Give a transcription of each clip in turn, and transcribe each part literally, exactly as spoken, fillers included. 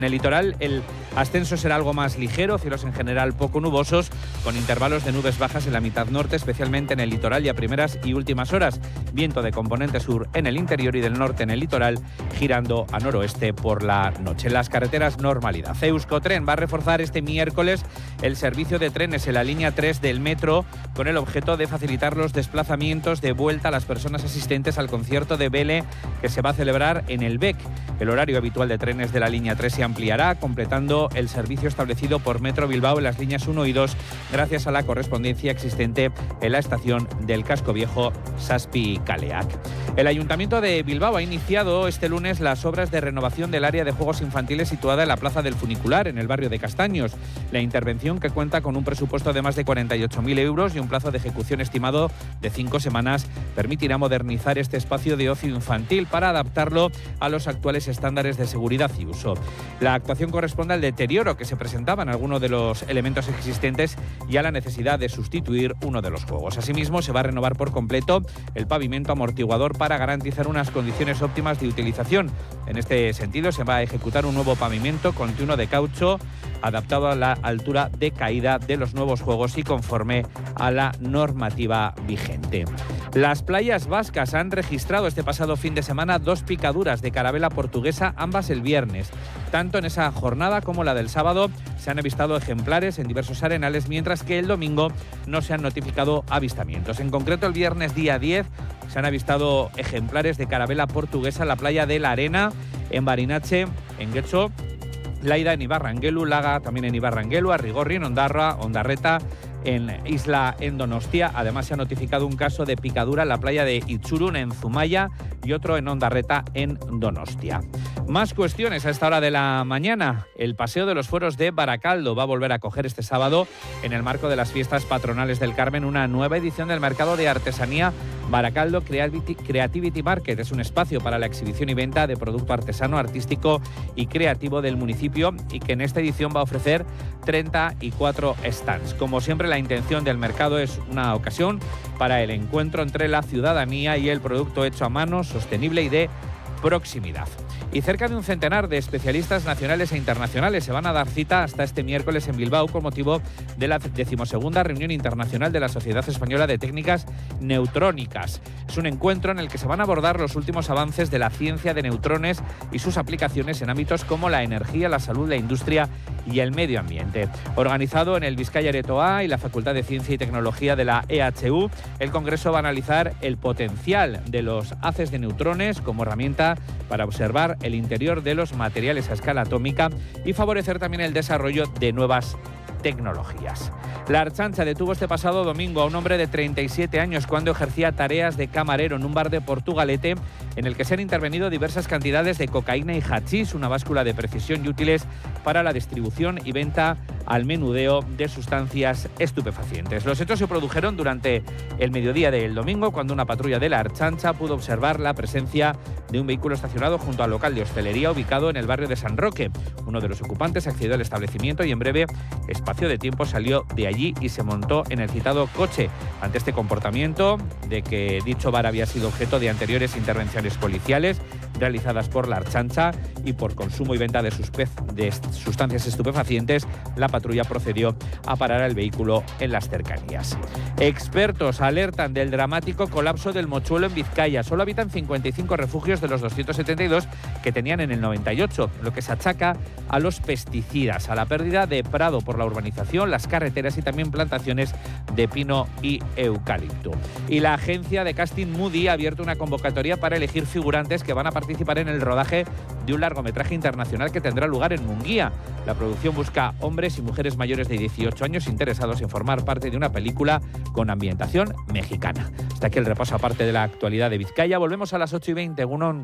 En el litoral el ascenso será algo más ligero, cielos en general poco nubosos, con intervalos de nubes bajas en la mitad norte, especialmente en el litoral y a primeras y últimas horas. Viento de componente sur en el interior y del norte en el litoral, girando a noroeste por la noche. En las carreteras, normalidad. Euskotren va a reforzar este miércoles el servicio de trenes en la línea tres del metro, con el objeto de facilitar los desplazamientos de vuelta a las personas asistentes al concierto de Vele que se va a celebrar en el B E C. El horario habitual de trenes de la línea tres se ampliará, completando el servicio establecido por Metro Bilbao en las líneas uno y dos, gracias a la correspondencia existente en la estación del Casco Viejo Zazpikaleak. El Ayuntamiento de Bilbao ha iniciado este lunes las obras de renovación del área de juegos infantiles situada en la Plaza del Funicular, en el barrio de Castaños. La intervención, que cuenta con un presupuesto de más de cuarenta y ocho mil euros y un plazo de ejecución estimado de cinco semanas, permitirá modernizar este espacio de ocio infantil para adaptarlo a los actuales estándares de seguridad y uso. La actuación corresponde al deterioro que se presentaba en algunos de los elementos existentes y a la necesidad de sustituir uno de los juegos. Asimismo, se va a renovar por completo el pavimento amortiguador para garantizar unas condiciones óptimas de utilización. En este sentido, se va a ejecutar un nuevo pavimento continuo de caucho adaptado a la altura de caída de los nuevos juegos y conforme a la normativa vigente. Las playas vascas han registrado este pasado fin de semana dos picaduras de carabela portuguesa, ambas el viernes. Tanto en esa jornada como la del sábado se han avistado ejemplares en diversos arenales, mientras que el domingo no se han notificado avistamientos. En concreto, el viernes día diez se han avistado ejemplares de carabela portuguesa en la playa de la Arena, en Barinache, en Getxo, Laida en Ibarrangelu, Laga también en Ibarrangelu, Arrigorri en Ondarra, Ondarreta en Isla en Donostia. Además, se ha notificado un caso de picadura en la playa de Itzurun en Zumaya y otro en Ondarreta en Donostia. Más cuestiones a esta hora de la mañana. El Paseo de los Fueros de Baracaldo va a volver a acoger este sábado, en el marco de las fiestas patronales del Carmen, una nueva edición del mercado de artesanía Baracaldo Creativity Market. Es un espacio para la exhibición y venta de producto artesano, artístico y creativo del municipio, y que en esta edición va a ofrecer treinta y cuatro stands. Como siempre, la intención del mercado es una ocasión para el encuentro entre la ciudadanía y el producto hecho a mano, sostenible y de proximidad. Y cerca de un centenar de especialistas nacionales e internacionales se van a dar cita hasta este miércoles en Bilbao con motivo de la decimosegunda reunión internacional de la Sociedad Española de Técnicas Neutrónicas. Es un encuentro en el que se van a abordar los últimos avances de la ciencia de neutrones y sus aplicaciones en ámbitos como la energía, la salud, la industria y el medio ambiente. Organizado en el Bizkaia Aretoa y la Facultad de Ciencia y Tecnología de la E H U, el Congreso va a analizar el potencial de los haces de neutrones como herramienta para observar el interior de los materiales a escala atómica y favorecer también el desarrollo de nuevas tecnologías. La Ertzaintza detuvo este pasado domingo a un hombre de treinta y siete años cuando ejercía tareas de camarero en un bar de Portugalete, en el que se han intervenido diversas cantidades de cocaína y hachís, una báscula de precisión y útiles para la distribución y venta al menudeo de sustancias estupefacientes. Los hechos se produjeron durante el mediodía del domingo, cuando una patrulla de la Ertzaintza pudo observar la presencia de un vehículo estacionado junto al local de hostelería ubicado en el barrio de San Roque. Uno de los ocupantes accedió al establecimiento y en breve espacio de tiempo salió de allí y se montó en el citado coche. Ante este comportamiento de que dicho bar había sido objeto de anteriores intervenciones policiales realizadas por la Ertzaintza y por consumo y venta de, suspe- de sustancias estupefacientes, la patrulla procedió a parar el vehículo en las cercanías. Expertos alertan del dramático colapso del mochuelo en Vizcaya. Solo habitan cincuenta y cinco refugios de los doscientos setenta y dos que tenían en el noventa y ocho, lo que se achaca a los pesticidas, a la pérdida de prado por la urbanización, las carreteras y también plantaciones de pino y eucalipto. Y la agencia de casting Moody ha abierto una convocatoria para elegir figurantes que van a participar en el rodaje de un largometraje internacional que tendrá lugar en Munguía. La producción busca hombres y mujeres mayores de dieciocho años interesados en formar parte de una película con ambientación mexicana. Hasta aquí el repaso aparte de la actualidad de Vizcaya. Volvemos a las ocho y veinte. Gunón.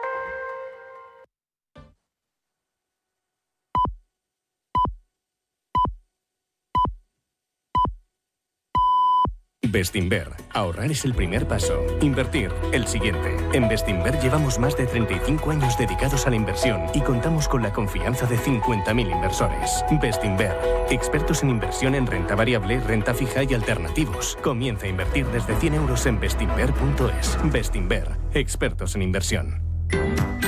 Bestinver. Ahorrar es el primer paso. Invertir, el siguiente. En Bestinver llevamos más de treinta y cinco años dedicados a la inversión y contamos con la confianza de cincuenta mil inversores. Bestinver. Expertos en inversión en renta variable, renta fija y alternativos. Comienza a invertir desde cien euros en bestinver punto es. Bestinver. Expertos en inversión.